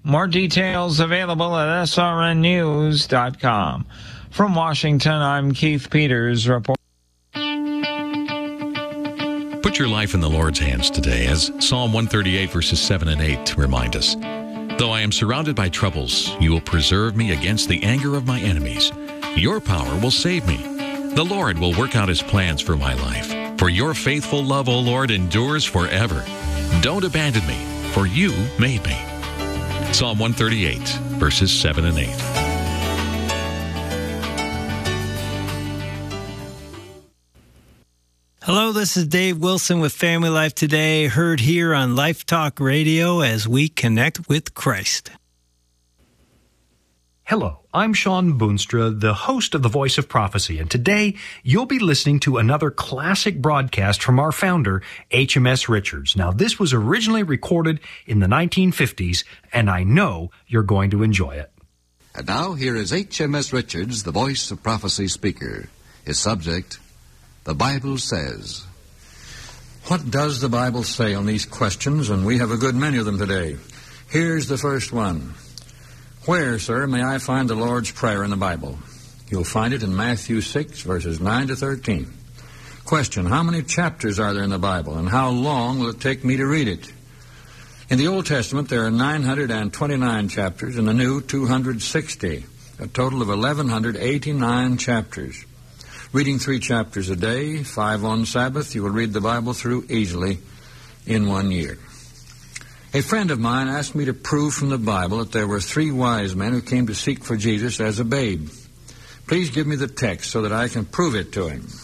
More details available at srnnews.com. From Washington, I'm Keith Peters reporting. Put your life in the Lord's hands today, as Psalm 138 verses 7 and 8 remind us. Though I am surrounded by troubles, you will preserve me against the anger of my enemies. Your power will save me. The Lord will work out his plans for my life. For your faithful love, O Lord, endures forever. Don't abandon me, for you made me. Psalm 138, verses 7 and 8. Hello, this is Dave Wilson with Family Life Today, heard here on Life Talk Radio as we connect with Christ. Hello, I'm Sean Boonstra, the host of The Voice of Prophecy, and today you'll be listening to another classic broadcast from our founder, HMS Richards. Now, this was originally recorded in the 1950s, and I know you're going to enjoy it. And now, here is HMS Richards, the Voice of Prophecy speaker. His subject, The Bible Says. What does the Bible say on these questions? And we have a good many of them today. Here's the first one. Where, sir, may I find the Lord's Prayer in the Bible? You'll find it in Matthew 6, verses 9 to 13. Question, how many chapters are there in the Bible, and how long will it take me to read it? In the Old Testament, there are 929 chapters, in the New, 260, a total of 1,189 chapters. Reading 3 chapters a day, 5 on Sabbath, you will read the Bible through easily in 1 year. A friend of mine asked me to prove from the Bible that there were 3 wise men who came to seek for Jesus as a babe. Please give me the text so that I can prove it to him.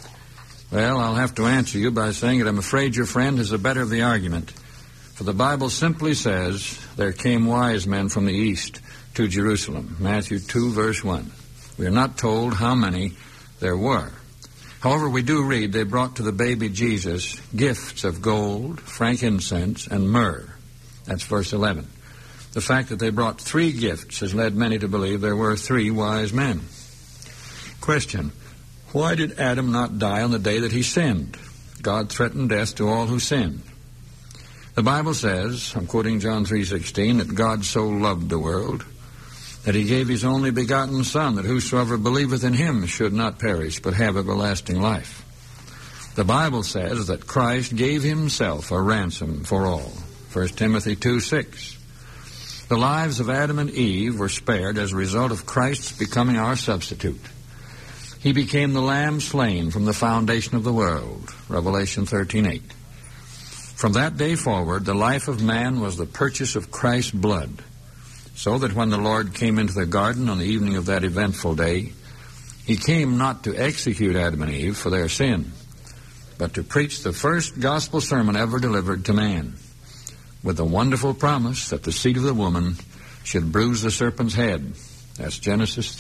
Well, I'll have to answer you by saying that I'm afraid your friend has the better of the argument. For the Bible simply says, there came wise men from the east to Jerusalem. Matthew 2, verse 1. We are not told how many there were. However, we do read they brought to the baby Jesus gifts of gold, frankincense, and myrrh. That's verse 11. The fact that they brought 3 gifts has led many to believe there were 3 wise men. Question, why did Adam not die on the day that he sinned? God threatened death to all who sinned. The Bible says, I'm quoting John 3:16, that God so loved the world that he gave his only begotten Son, that whosoever believeth in him should not perish, but have everlasting life. The Bible says that Christ gave himself a ransom for all. 1 Timothy 2:6. The lives of Adam and Eve were spared as a result of Christ's becoming our substitute. He became the lamb slain from the foundation of the world. Revelation 13:8. From that day forward, the life of man was the purchase of Christ's blood, so that when the Lord came into the garden on the evening of that eventful day, he came not to execute Adam and Eve for their sin, but to preach the first gospel sermon ever delivered to man, with the wonderful promise that the seed of the woman should bruise the serpent's head. That's Genesis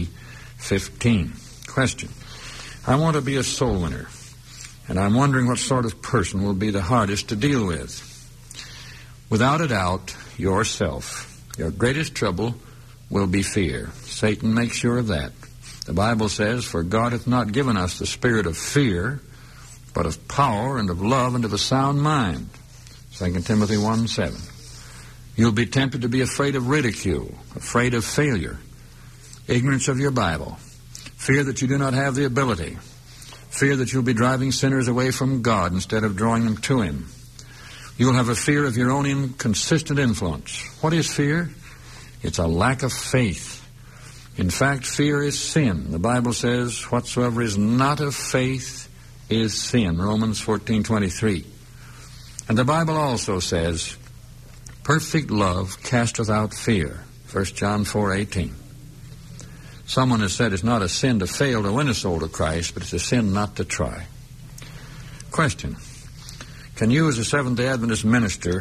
3:15. Question. I want to be a soul winner, and I'm wondering what sort of person will be the hardest to deal with. Without a doubt, yourself. Your greatest trouble will be fear. Satan makes sure of that. The Bible says, for God hath not given us the spirit of fear, but of power and of love and of a sound mind. 2 Timothy 1:7. You'll be tempted to be afraid of ridicule, afraid of failure, ignorance of your Bible, fear that you do not have the ability, fear that you'll be driving sinners away from God instead of drawing them to him. You'll have a fear of your own inconsistent influence. What is fear? It's a lack of faith. In fact, fear is sin. The Bible says, whatsoever is not of faith is sin. Romans 14:23. And the Bible also says, perfect love casteth out fear. 1 John 4:18. Someone has said it's not a sin to fail to win a soul to Christ, but it's a sin not to try. Question. Can you, as a Seventh-day Adventist minister,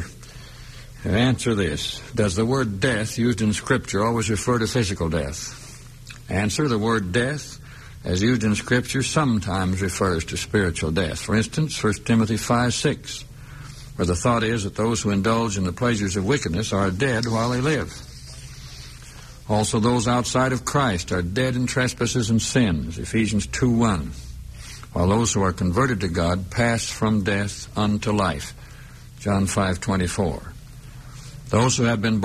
answer this? Does the word death used in Scripture always refer to physical death? Answer, the word death, as used in Scripture, sometimes refers to spiritual death. For instance, 1 Timothy 5:6, where the thought is that those who indulge in the pleasures of wickedness are dead while they live. Also, those outside of Christ are dead in trespasses and sins, Ephesians 2:1. While those who are converted to God pass from death unto life, John 5:24. Those who have been